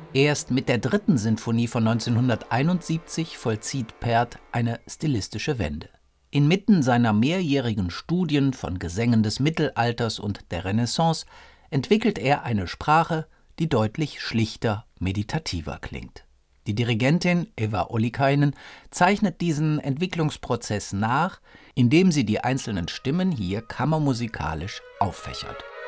Erst mit der dritten Sinfonie von 1971 vollzieht Pärt eine stilistische Wende. Inmitten seiner mehrjährigen Studien von Gesängen des Mittelalters und der Renaissance entwickelt er eine Sprache, die deutlich schlichter, meditativer klingt. Die Dirigentin Eva Ollikainen zeichnet diesen Entwicklungsprozess nach, indem sie die einzelnen Stimmen hier kammermusikalisch auffächert.